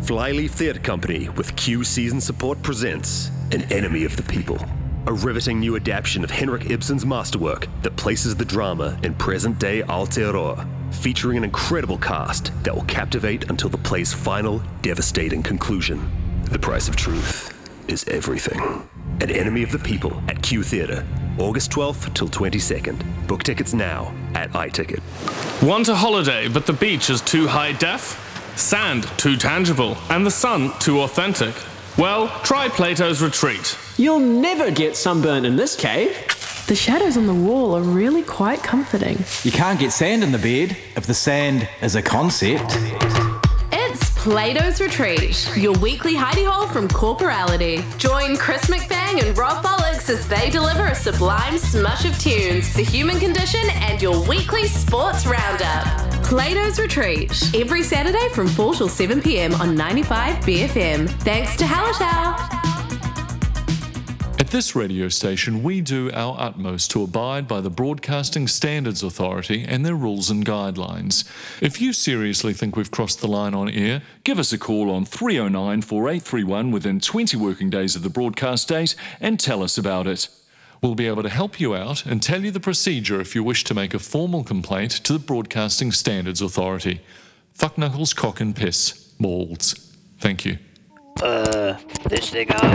Flyleaf Theatre Company with Q Season Support presents An Enemy of the People, a riveting new adaptation of Henrik Ibsen's masterwork that places the drama in present-day Aotearoa, featuring an incredible cast that will captivate until the play's final, devastating conclusion. The price of truth is everything. An Enemy of the People at Q Theatre, August 12th till 22nd. Book tickets now at iTicket. Want a holiday, but the beach is too high def? Sand too tangible, and the sun too authentic? Well, try Plato's Retreat. You'll never get sunburnt in this cave. The shadows on the wall are really quite comforting. You can't get sand in the bed if the sand is a concept. It's Plato's Retreat, your weekly hidey hole from corporality. Join Chris McFang and Rob Bollocks as they deliver a sublime smush of tunes, the human condition, and your weekly sports roundup. Plato's Retreat, every Saturday from 4 till 7 p.m. on 95 BFM. Thanks to Hallertau. At this radio station, we do our utmost to abide by the Broadcasting Standards Authority and their rules and guidelines. If you seriously think we've crossed the line on air, give us a call on 309 4831 within 20 working days of the broadcast date and tell us about it. We'll be able to help you out and tell you the procedure if you wish to make a formal complaint to the Broadcasting Standards Authority. Fuck knuckles, cock and piss. Balls. Thank you. This thing on.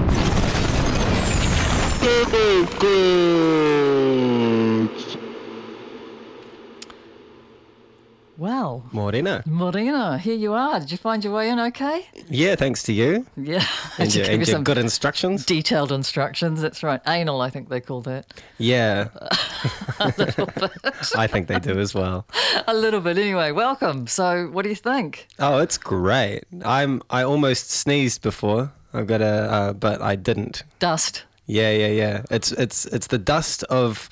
Well, Morena, here you are. Did you find your way in okay? Yeah, thanks to you. Yeah. And your good instructions. Detailed instructions, that's right. Anal, I think they call that. Yeah. A little bit. I think they do as well. A little bit. Anyway, welcome. So what do you think? Oh, it's great. I almost sneezed before. But I didn't. Dust. Yeah. It's the dust of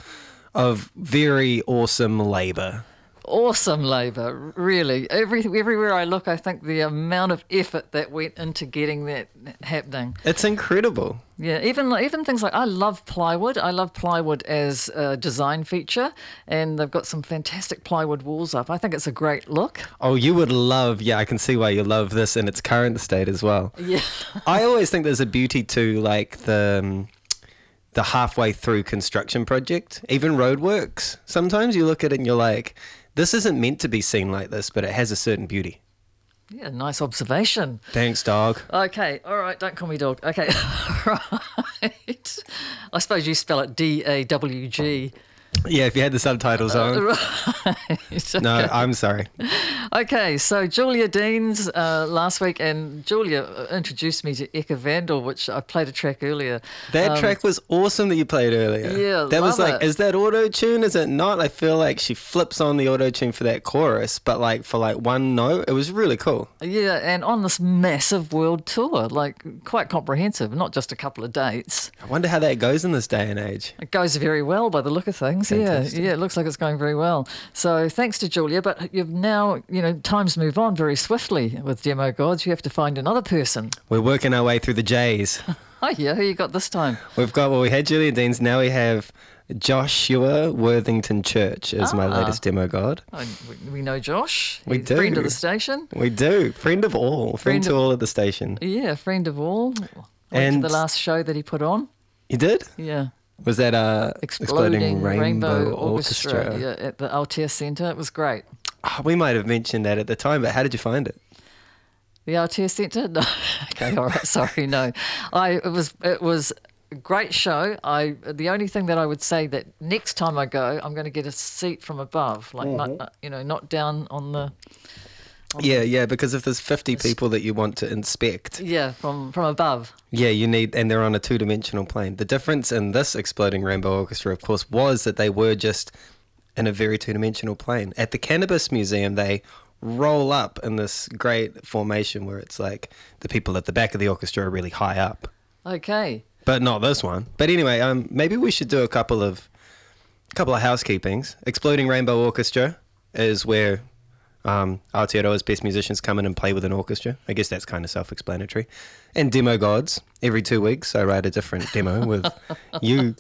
very awesome labour. Awesome labour, really. Everywhere I look, I think the amount of effort that went into getting that happening. It's incredible. Yeah, even things like I love plywood. I love plywood as a design feature, and they've got some fantastic plywood walls up. I think it's a great look. Oh, you would love, I can see why you love this in its current state as well. Yeah. I always think there's a beauty to like the halfway through construction project, even roadworks. Sometimes you look at it and you're like, this isn't meant to be seen like this, but it has a certain beauty. Yeah, nice observation. Thanks, dog. Okay, all right, don't call me dog. Okay, right. I suppose you spell it D-A-W-G. Yeah, if you had the subtitles on. Right. No, I'm sorry. Okay, so Julia Deans last week, and Julia introduced me to Eka Vandal, which I played a track earlier. That track was awesome that you played earlier. Yeah, that was like, it. Is that auto-tune? Is it not? I feel like she flips on the auto-tune for that chorus, but like for like one note, it was really cool. Yeah, and on this massive world tour, like quite comprehensive, not just a couple of dates. I wonder how that goes in this day and age. It goes very well by the look of things. Fantastic. Yeah, it looks like it's going very well. So thanks to Julia, but you've now, times move on very swiftly with Demo Gods. You have to find another person. We're working our way through the J's. Oh yeah, who you got this time? We had Julia Deans, now we have Joshua Worthington Church as my latest Demo God. Oh, we know Josh. We He's do. Friend of the station. We do. Friend of all. Friend to all at the station. Yeah, friend of all. Went to the last show that he put on. You did? Yeah. Was that Exploding Rainbow Orchestra at the Aotea Centre? It was great. Oh, we might have mentioned that at the time, but how did you find it? The Aotea Centre? No. Okay, all right. Sorry, no. It was a great show. The only thing that I would say that next time I go, I'm going to get a seat from above, like not down on the. Yeah, because if there's 50 people that you want to inspect. Yeah, from above. Yeah, you need, and they're on a two-dimensional plane. The difference in this Exploding Rainbow Orchestra, of course, was that they were just in a very two-dimensional plane. At the Cannabis Museum, they roll up in this great formation where it's like the people at the back of the orchestra are really high up. Okay. But not this one. But anyway, maybe we should do a couple of housekeepings. Exploding Rainbow Orchestra is where Aotearoa's best musicians come in and play with an orchestra. I guess that's kind of self-explanatory. And Demo Gods. Every 2 weeks, I write a different demo with you.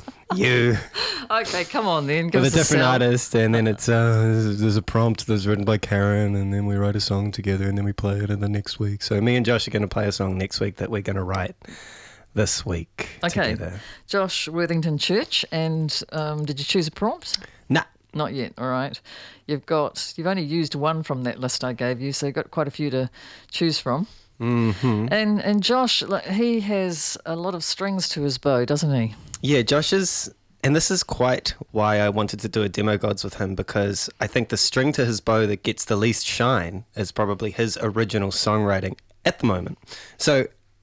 Okay, come on then. Give With us a different sound. artist, and then it's there's a prompt that's written by Karen, and then we write a song together, and then we play it in the next week. So me and Josh are going to play a song next week that we're going to write this week Okay, together. Josh Worthington Church, and did you choose a prompt? Nah. Not yet. All right. You've only used one from that list I gave you, so you've got quite a few to choose from. Mm-hmm. And Josh, he has a lot of strings to his bow, doesn't he? Yeah, Josh is, and this is quite why I wanted to do a Demo Gods with him, because I think the string to his bow that gets the least shine is probably his original songwriting at the moment. So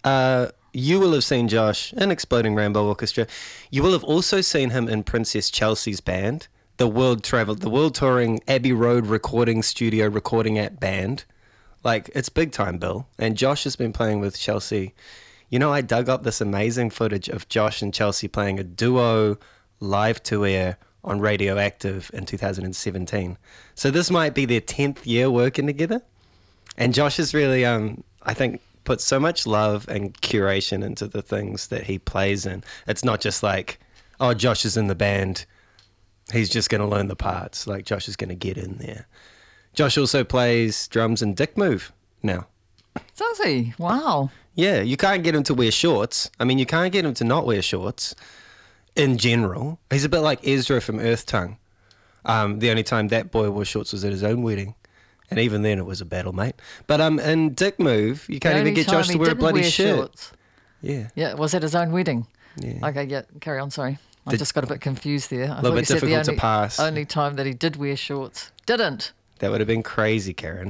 you will have seen Josh in Exploding Rainbow Orchestra. You will have also seen him in Princess Chelsea's band, the world touring Abbey Road recording studio recording at band. Like, it's big time, Bill. And Josh has been playing with Chelsea. You know, I dug up this amazing footage of Josh and Chelsea playing a duo live to air on Radioactive in 2017. So this might be their 10th year working together. And Josh has really, I think, put so much love and curation into the things that he plays in. It's not just like, oh, Josh is in the band, he's just going to learn the parts. Like, Josh is going to get in there. Josh also plays drums in Dick Move now. Does he? Wow. Yeah, you can't get him to wear shorts. I mean, you can't get him to not wear shorts in general. He's a bit like Ezra from Earth Tongue. The only time that boy wore shorts was at his own wedding. And even then it was a battle, mate. But in Dick Move, you can't even get Josh to wear a bloody shirt. Shorts. Yeah. Yeah, was at his own wedding. Yeah. Okay, yeah, carry on, sorry. I just got a bit confused there. I little thought bit you said difficult the to pass. only time that he did wear shorts. Didn't. That would have been crazy, Karen.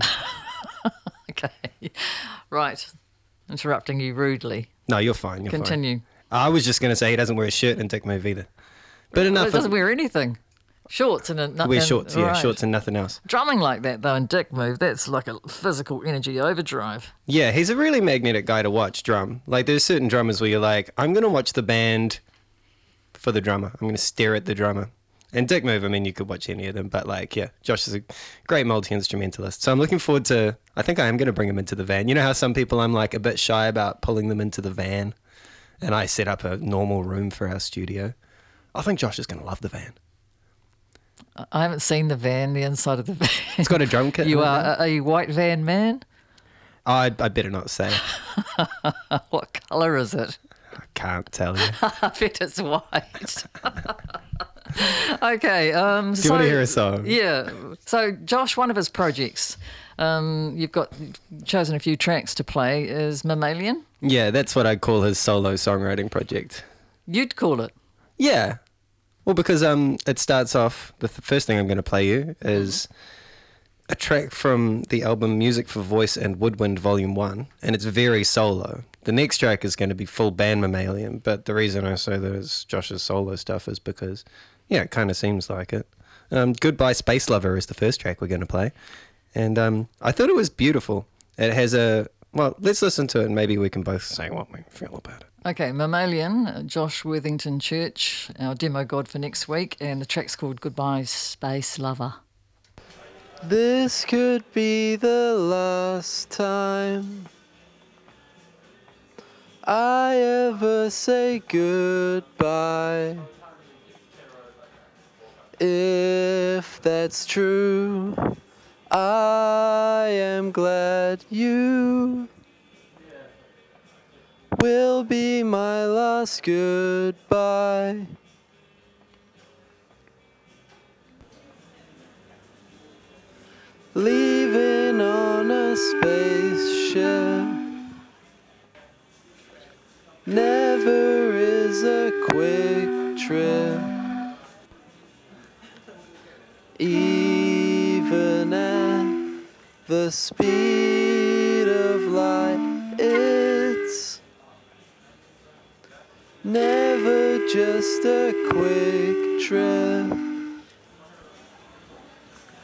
Okay. Right. Interrupting you rudely. No, you're fine. You're Continue. fine. I was just going to say he doesn't wear a shirt in Dick Move either. But enough. He doesn't wear anything. Shorts and wear shorts, yeah, right. shorts and nothing else. Drumming like that, though, in Dick Move, that's like a physical energy overdrive. Yeah, he's a really magnetic guy to watch drum. Like, there's certain drummers where you're like, I'm going to watch the band for the drummer. I'm going to stare at the drummer. And Dick Move, I mean, you could watch any of them, but like, yeah, Josh is a great multi-instrumentalist. So I'm looking forward to, I think I am going to bring him into the van. You know how some people I'm like a bit shy about pulling them into the van, and I set up a normal room for our studio. I think Josh is going to love the van. I haven't seen the van, the inside of the van. It's got a drum kit. You are a white van man? I better not say. What colour is it? I can't tell you. I bet it's white. Okay. Do you want to hear a song? Yeah. So, Josh, one of his projects, you've chosen a few tracks to play, is Mammalian. Yeah, that's what I call his solo songwriting project. You'd call it? Yeah. Well, because it starts off, the first thing I'm going to play you is a track from the album Music for Voice and Woodwind Volume 1, and it's very solo. The next track is going to be full band Mammalian, but the reason I say that it's Josh's solo stuff is because, yeah, it kind of seems like it. Goodbye Space Lover is the first track we're going to play, and I thought it was beautiful. It has well, let's listen to it and maybe we can both say what we feel about it. Okay, Mammalian, Josh Worthington Church, our demo god for next week, and the track's called Goodbye Space Lover. This could be the last time I ever say goodbye. If that's true, I am glad you will be my last goodbye. Leaving on a spaceship never is a quick trip. Even at the speed of light, it's never just a quick trip.